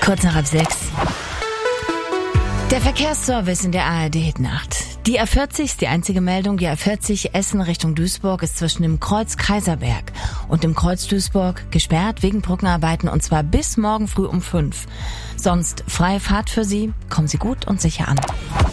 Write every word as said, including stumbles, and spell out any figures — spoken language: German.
Kurz nach halb sechs. Der Verkehrsservice in der A R D-Nacht. Die A vierzig ist die einzige Meldung. Die A vierzig Essen Richtung Duisburg ist zwischen dem Kreuz Kaiserberg und dem Kreuz Duisburg gesperrt wegen Brückenarbeiten, und zwar bis morgen früh um fünf. Sonst freie Fahrt für Sie. Kommen Sie gut und sicher an.